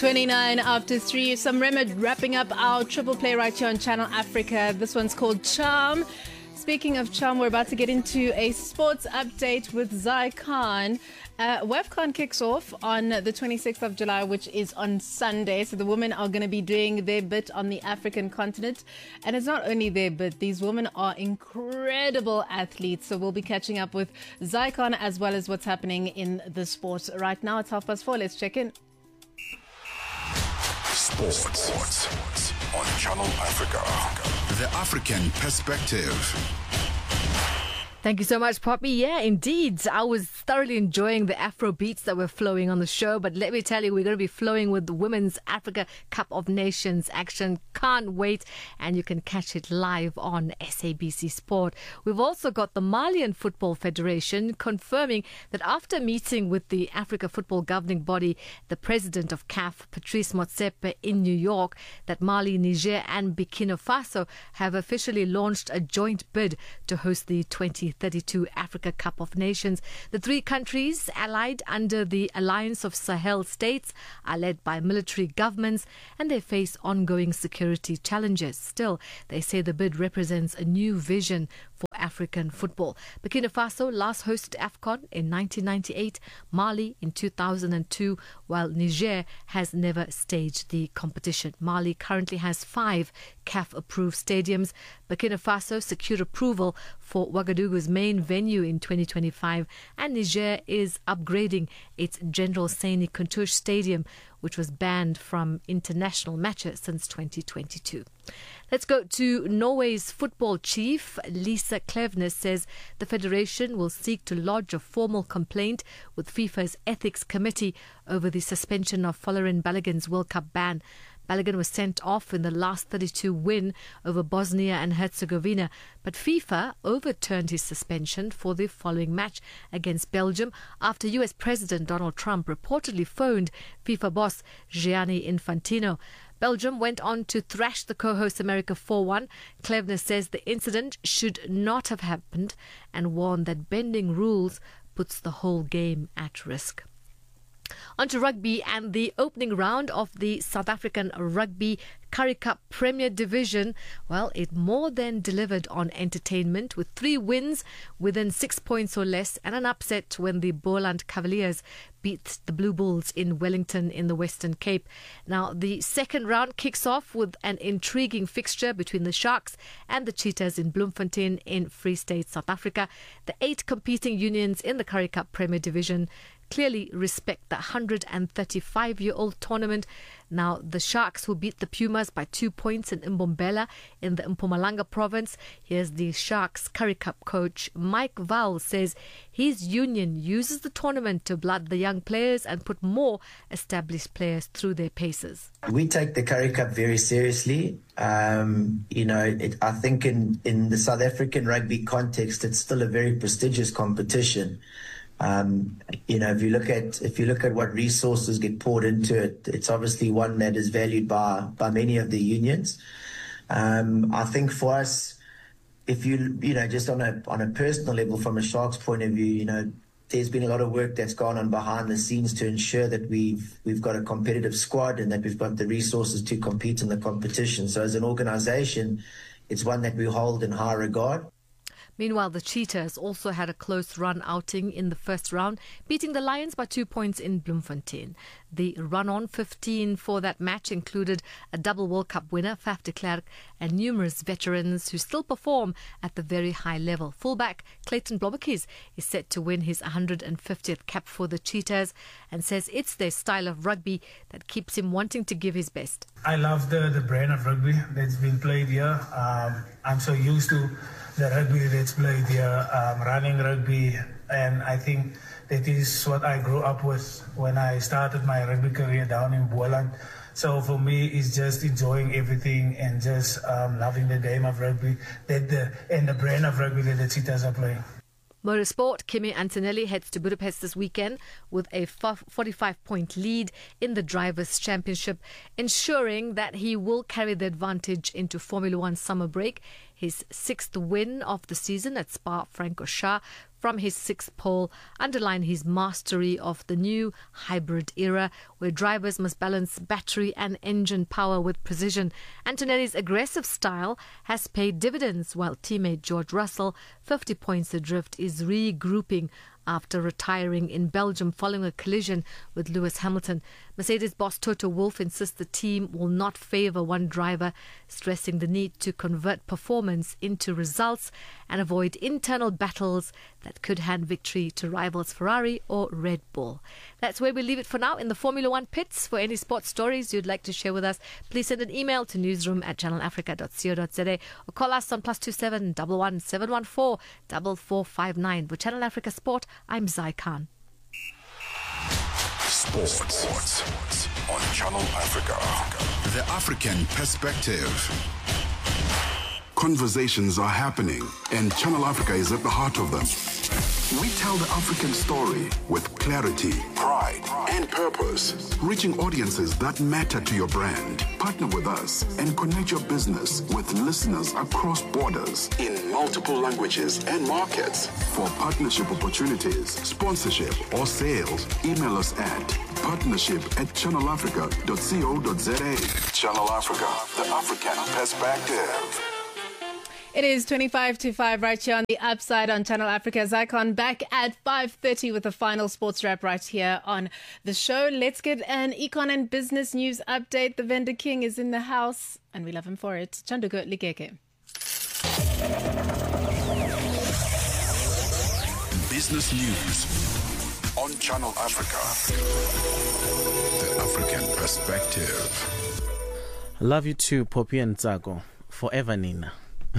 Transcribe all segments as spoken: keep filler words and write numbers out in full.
twenty-nine after three. Some Remed wrapping up our triple play right here on Channel Africa. This one's called Charm. Speaking of charm, we're about to get into a sports update with Zai Khan. Uh, WAFCON kicks off on the twenty-sixth of July, which is on Sunday. So the women are going to be doing their bit on the African continent. And it's not only their bit. These women are incredible athletes. So we'll be catching up with Zai Khan as well as what's happening in the sport. Right now, it's half past four. Let's check in. Sports, Sports on Channel Africa. The African perspective. Thank you so much, Poppy. Yeah, indeed. I was thoroughly enjoying the Afro beats that were flowing on the show. But let me tell you, we're going to be flowing with the Women's Africa Cup of Nations action. Can't wait. And you can catch it live on S A B C Sport. We've also got the Malian Football Federation confirming that after meeting with the Africa Football Governing Body, the president of C A F, Patrice Motsepe, in New York, that Mali, Niger and Burkina Faso have officially launched a joint bid to host the twenty thirty-two Africa Cup of Nations. The three countries allied under the Alliance of Sahel States are led by military governments and they face ongoing security challenges. Still, they say the bid represents a new vision for African football. Burkina Faso last hosted AFCON in nineteen ninety-eight, Mali in two thousand two, while Niger has never staged the competition. Mali currently has five C A F-approved stadiums. Burkina Faso secured approval for Ouagadougou's main venue in twenty twenty-five, and Niger is upgrading its General Sani Kontouche Stadium, which was banned from international matches since twenty twenty-two. Let's go to Norway's football chief. Lisa Klevnes says the federation will seek to lodge a formal complaint with FIFA's ethics committee over the suspension of Folarin Balogun's World Cup ban. Balogun was sent off in the last thirty-two win over Bosnia and Herzegovina, but FIFA overturned his suspension for the following match against Belgium after U S President Donald Trump reportedly phoned FIFA boss Gianni Infantino. Belgium went on to thrash the co-host America four one. Klevnes says the incident should not have happened and warned that bending rules puts the whole game at risk. On to rugby and the opening round of the South African Rugby Currie Cup Premier Division. Well, it more than delivered on entertainment with three wins within six points or less and an upset when the Boland Cavaliers beat the Blue Bulls in Wellington in the Western Cape. Now, the second round kicks off with an intriguing fixture between the Sharks and the Cheetahs in Bloemfontein in Free State, South Africa. The eight competing unions in the Currie Cup Premier Division clearly respect the one hundred thirty-five-year-old tournament. Now, the Sharks, who beat the Pumas by two points in Mbombela in the Mpumalanga province. Here's the Sharks Currie Cup coach Mike Val says his union uses the tournament to blood the young players and put more established players through their paces. We take the Currie Cup very seriously. Um, you know, it, I think in, in the South African rugby context, it's still a very prestigious competition. Um, you know, if you look at if you look at what resources get poured into it, it's obviously one that is valued by by many of the unions. Um, I think for us, if you you know, just on a on a personal level, from a Sharks point of view, you know, there's been a lot of work that's gone on behind the scenes to ensure that we've we've got a competitive squad and that we've got the resources to compete in the competition. So as an organisation, it's one that we hold in high regard. Meanwhile, the Cheetahs also had a close run outing in the first round, beating the Lions by two points in Bloemfontein. The run-on fifteen for that match included a double World Cup winner, Faf de Klerk, and numerous veterans who still perform at the very high level. Fullback Clayton Blommetjies is set to win his one hundred fiftieth cap for the Cheetahs and says it's their style of rugby that keeps him wanting to give his best. I love the, the brand of rugby that's been played here. Um, I'm so used to the rugby that's played here, um, running rugby, and I think that is what I grew up with when I started my rugby career down in Boland. So for me, it's just enjoying everything and just um, loving the game of rugby that the, and the brand of rugby that the Cheetahs are playing. Motorsport, Kimi Antonelli heads to Budapest this weekend with a forty-five point lead in the Drivers' Championship, ensuring that he will carry the advantage into Formula One summer break. his sixth win of the season at Spa-Francorchamps from his sixth pole underline his mastery of the new hybrid era where drivers must balance battery and engine power with precision. Antonelli's aggressive style has paid dividends while teammate George Russell, fifty points adrift, is regrouping after retiring in Belgium following a collision with Lewis Hamilton. Mercedes boss Toto Wolff insists the team will not favour one driver, stressing the need to convert performance into results and avoid internal battles that could hand victory to rivals Ferrari or Red Bull. That's where we leave it for now in the Formula One pits. For any sports stories you'd like to share with us, please send an email to newsroom at channel africa dot co dot za or call us on plus two seven one one seven one four four four five nine. With Channel Africa Sport, I'm Zai Khan. Sports. Sports on Channel Africa. The African perspective. Conversations are happening, and Channel Africa is at the heart of them. We tell the African story with clarity, pride, and purpose, reaching audiences that matter to your brand. Partner with us and connect your business with listeners across borders in multiple languages and markets. For partnership opportunities, sponsorship, or sales, email us at partnership at channel africa dot co dot za. Channel Africa, the African perspective. It is twenty-five to five right here on the Upside on Channel Africa. Zycon back at five thirty with the final sports wrap right here on the show. Let's get an econ and business news update. The Vendor King is in the house and we love him for it. Chanduko Ligeke. Business news on Channel Africa. The African perspective. Love you too, Poppy and Zago. Forever, Nina.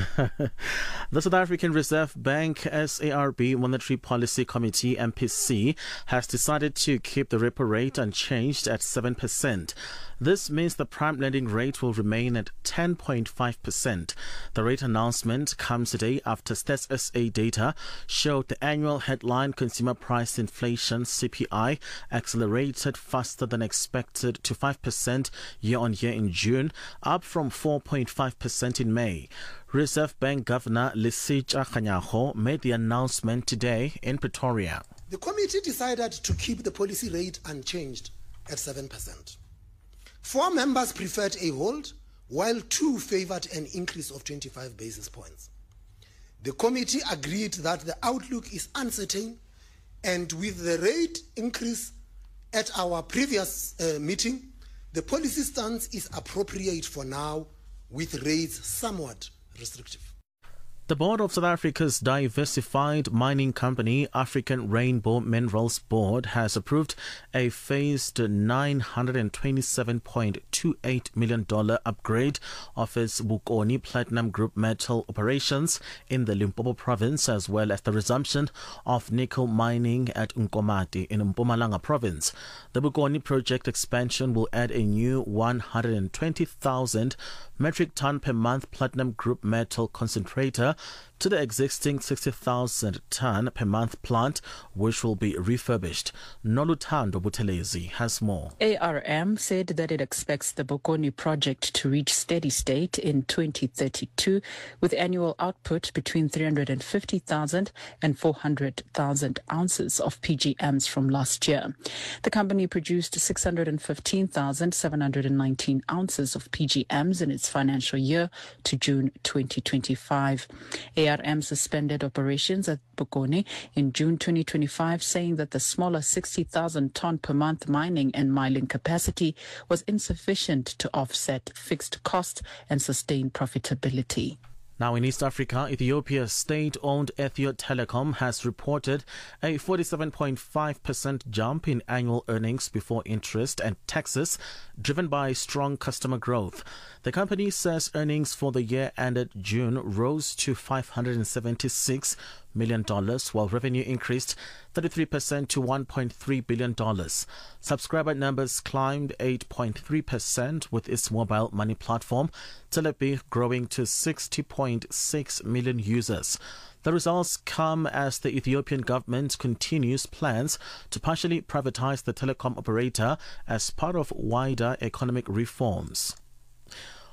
The South African Reserve Bank S A R B Monetary Policy Committee M P C has decided to keep the repo rate unchanged at seven percent. This means the prime lending rate will remain at ten point five percent. The rate announcement comes today after Stats S A data showed the annual headline consumer price inflation C P I accelerated faster than expected to five percent year-on-year in June, up from four point five percent in May. Reserve Bank Governor Lesitsha Kganyago made the announcement today in Pretoria. The committee decided to keep the policy rate unchanged at seven percent. Four members preferred a hold, while two favored an increase of twenty-five basis points. The committee agreed that the outlook is uncertain, and with the rate increase at our previous uh, meeting, the policy stance is appropriate for now, with rates somewhat restrictive. The board of South Africa's diversified mining company, African Rainbow Minerals Board, has approved a phased nine hundred twenty-seven point two eight million dollars upgrade of its Bokoni Platinum Group metal operations in the Limpopo province, as well as the resumption of nickel mining at Nkomati in Mpumalanga province. The Bokoni project expansion will add a new one hundred twenty thousand metric ton per month platinum group metal concentrator to the existing sixty thousand ton per month plant, which will be refurbished. Noluthando Buthelezi has more. A R M said that it expects the Bokoni project to reach steady state in twenty thirty-two, with annual output between three hundred fifty thousand and four hundred thousand ounces of P G Ms from last year. The company produced six hundred fifteen thousand seven hundred nineteen ounces of P G Ms in its financial year to June twenty twenty-five. A R M suspended operations at Bokoni in June twenty twenty-five, saying that the smaller sixty thousand ton per month mining and milling capacity was insufficient to offset fixed costs and sustain profitability. Now in East Africa, Ethiopia's state-owned Ethio Telecom has reported a forty-seven point five percent jump in annual earnings before interest and taxes, driven by strong customer growth. The company says earnings for the year ended June rose to five hundred seventy-six million dollars, while revenue increased thirty-three percent to one point three billion dollars. Subscriber numbers climbed eight point three percent, with its mobile money platform, Telepay, growing to sixty point six million users. The results come as the Ethiopian government continues plans to partially privatize the telecom operator as part of wider economic reforms.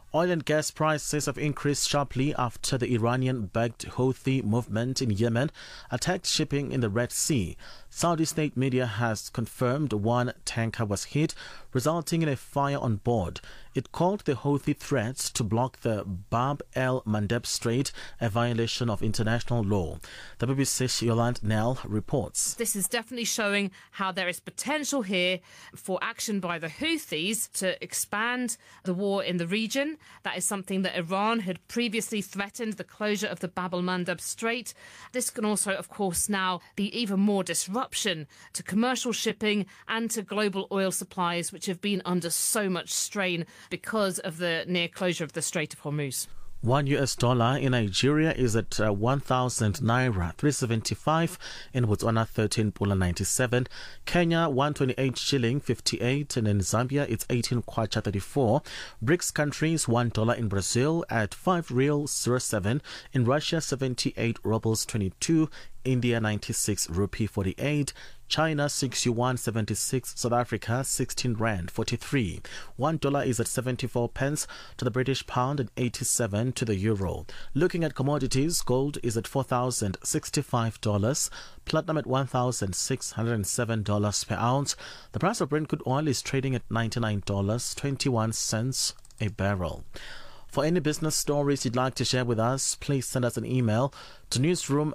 Oil and gas prices have increased sharply after the Iranian-backed Houthi movement in Yemen attacked shipping in the Red Sea. Saudi state media has confirmed one tanker was hit, resulting in a fire on board. It called the Houthi threats to block the Bab el-Mandeb Strait a violation of international law. The B B C's Yolande Nell reports. This is definitely showing how there is potential here for action by the Houthis to expand the war in the region. That is something that Iran had previously threatened, the closure of the Bab el-Mandeb Strait. This can also, of course, now be even more disruptive to commercial shipping and to global oil supplies, which have been under so much strain because of the near closure of the Strait of Hormuz. One U S dollar in Nigeria is at uh, one thousand naira, three seventy-five. In Botswana, thirteen pula ninety-seven. Kenya, one twenty-eight shilling, fifty-eight. And in Zambia, it's eighteen kwacha, thirty-four. BRICS countries, one dollar in Brazil at five real, zero seven. In Russia, seventy-eight rubles, twenty-two. India, ninety-six rupee, forty-eight. China, six yuan, seventy-six. South Africa, sixteen rand, forty-three. One dollar is at seventy-four pence to the British pound and eighty-seven to the euro. Looking at commodities, gold is at four thousand sixty-five dollars. Platinum at one thousand six hundred seven dollars per ounce. The price of Brent crude oil is trading at ninety-nine dollars and twenty-one cents a barrel. For any business stories you'd like to share with us, please send us an email to newsroom